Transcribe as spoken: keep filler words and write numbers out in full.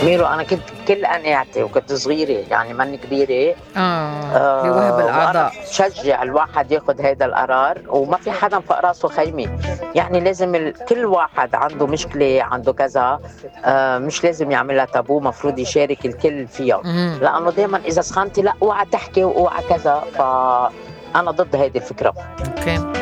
ميرو أنا كنت كل قناعتي وكنت صغيرة يعني ماني كبيرة. آه، بوهب آه وأنا الأعضاء. بشجع الواحد ياخد هيدا القرار وما في حدا فوق راسه خيمة. يعني لازم ال... كل واحد عنده مشكلة عنده كذا، آه مش لازم يعملها تابو، مفروض يشارك الكل فيها. اهم. لأنه دايما إذا سخنتي لا اوعى تحكي واوعى كذا، فأنا ضد هيدي الفكرة. أوكي.